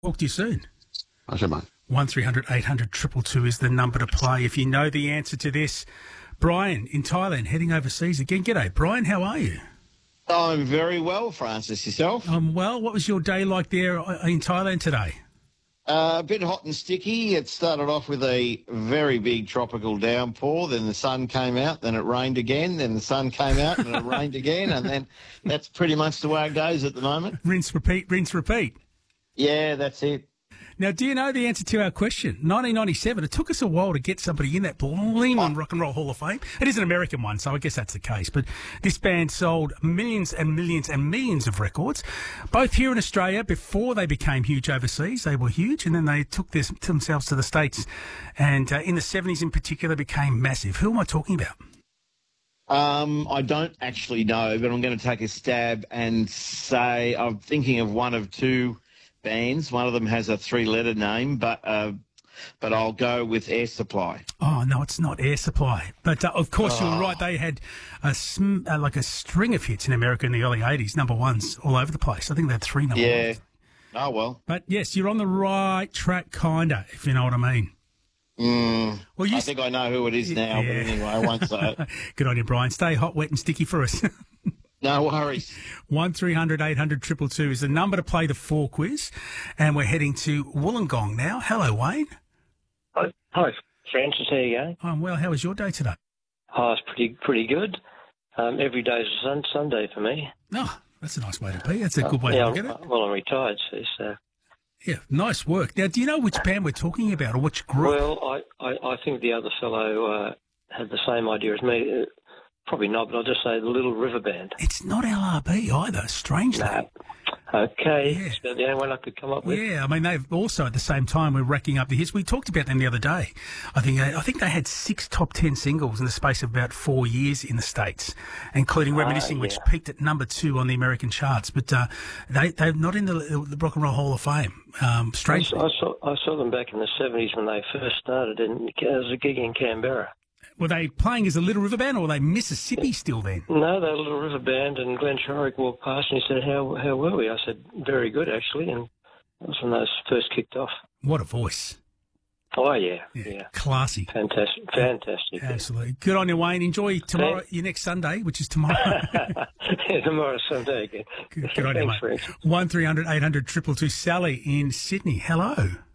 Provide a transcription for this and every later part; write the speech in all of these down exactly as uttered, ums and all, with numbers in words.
Talk to you soon. I should, mate. one three hundred eight hundred two two two is the number to play if you know the answer to this. Brian in Thailand heading overseas again. G'day, Brian. How are you? I'm very well, Francis. Yourself? Um, well, what was your day like there in Thailand today? Uh, a bit hot and sticky. It started off with a very big tropical downpour. Then the sun came out. Then it rained again. Then the sun came out and it rained again. And then that's pretty much the way it goes at the moment. Rinse, repeat, rinse, repeat. Yeah, that's it. Now, do you know the answer to our question? nineteen ninety-seven, it took us a while to get somebody in that Bleeman Rock and Roll Hall of Fame. It is an American one, so I guess that's the case. But this band sold millions and millions and millions of records, both here in Australia before they became huge overseas. They were huge, and then they took this themselves to the States, and uh, in the seventies in particular became massive. Who am I talking about? Um, I don't actually know, but I'm going to take a stab and say I'm thinking of one of two bands. One of them has a three-letter name, but uh, but I'll go with Air Supply. Oh, no, it's not Air Supply. But, uh, of course, oh. you're right. They had a sm- uh, like a string of hits in America in the early eighties, number ones all over the place. I think they had three number yeah. ones. Oh, well. But, yes, you're on the right track, kind of, if you know what I mean. Mm, well, you I think I know who it is now, yeah. But anyway, I won't say it. Good on you, Brian. Stay hot, wet and sticky for us. No worries. one three hundred eight hundred two two two is the number to play the four quiz. And we're heading to Wollongong now. Hello, Wayne. Hi, Hi Francis. How you going? I'm well. How was your day today? Oh, it's pretty pretty good. Um, every day's a sun, Sunday for me. Oh, that's a nice way to be. That's a good way uh, yeah, to look at it. Well, I'm retired, so... so. Yeah, nice work. Now, do you know which band we're talking about or which group? Well, I, I, I think the other fellow uh, had the same idea as me. Uh, Probably not, but I'll just say the Little River Band. It's not L R B either, strangely. No. Okay, yeah. It's about the only one I could come up with. Yeah, I mean, they've also, at the same time, we're racking up the hits. We talked about them the other day. I think I think they had six top ten singles in the space of about four years in the States, including Reminiscing, uh, yeah. which peaked at number two on the American charts. But uh, they, they're not in the, the Rock and Roll Hall of Fame, um, strangely. I saw, I saw them back in the seventies when they first started, and there was a gig in Canberra. Were they playing as a Little River Band, or were they Mississippi still then? No, they were a Little River Band, and Glenn Shorrock walked past and he said, how how were we? I said, very good, actually, and that was when those first kicked off. What a voice. Oh, yeah, yeah. yeah. Classy. Fantastic, fantastic. Absolutely. Yeah. Good on you, Wayne. Enjoy tomorrow, yeah. your next Sunday, which is tomorrow. yeah, tomorrow's Sunday again. Good, good on you, mate. one three hundred eight hundred two two two. Sally in Sydney. Hello.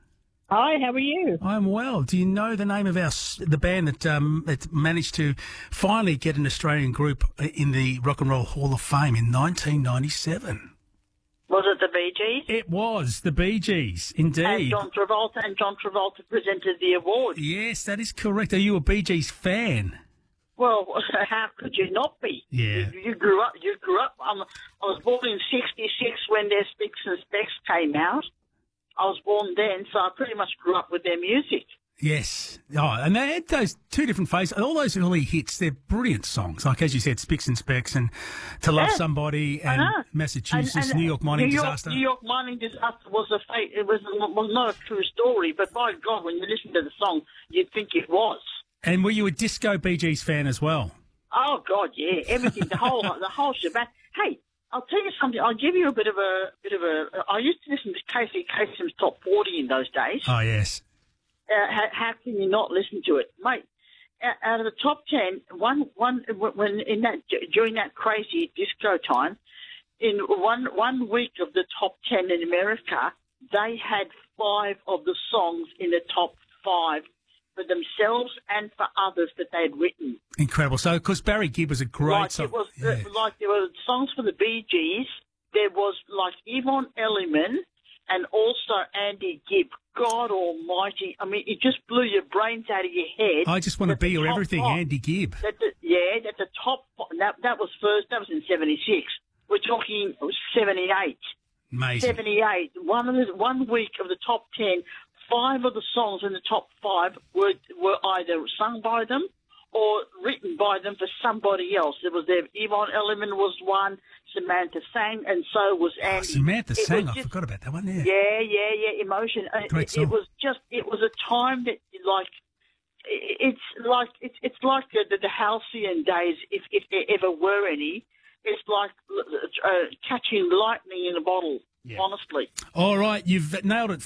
Hi, how are you? I'm well. Do you know the name of our the band that um, that managed to finally get an Australian group in the Rock and Roll Hall of Fame in nineteen ninety-seven? Was it the Bee Gees? It was the Bee Gees, indeed. And John Travolta, and John Travolta presented the award. Yes, that is correct. Are you a Bee Gees fan? Well, how could you not be? Yeah. You, you grew up. You grew up. Um, I was born in sixty-six when their Spicks and Specks came out. I was born then, so I pretty much grew up with their music. Yes. Oh, and they had those two different phases. All those early hits, they're brilliant songs. Like, as you said, Spicks and Specks and To Love yeah, Somebody and Massachusetts, and, and New York Mining New York, Disaster. New York Mining Disaster was a fake, it was, was not a true story, but by God, when you listen to the song, you'd think it was. And were you a disco Bee Gees fan as well? Oh, God, yeah. Everything, the whole the whole shebang. Hey, I'll tell you something. I'll give you a bit of a bit of a. I used to listen to Casey Kasem's Top forty in those days. Oh yes. Uh, how, how can you not listen to it, mate? Out of the top ten, one one when in that during that crazy disco time, in one one week of the top ten in America, they had five of the songs in the top five for themselves and for others that they'd written. Incredible. So, because Barry Gibb was a great like song. It was, yeah. uh, like there were songs for the Bee Gees. There was like Yvonne Elliman and also Andy Gibb. God almighty. I mean, it just blew your brains out of your head. I just want to be your everything, five, Andy Gibb. That the, yeah, that the top, that, that was first, that was in seventy-six. We're talking seventy-eight. Amazing. seventy-eight. One, of the, one week of the top ten, five of the songs in the top five were were either sung by them or written by them for somebody else. It was there. Yvonne Elliman was one, Samantha sang, and so was Andy. Oh, Samantha it sang. Just, I forgot about that one. Yeah, yeah, yeah, yeah. Emotion. Great it, song. It was just. It was a time that, like, it's like it's it's like the, the halcyon days, if if there ever were any. It's like uh, catching lightning in a bottle. honestly. All right, you've nailed it.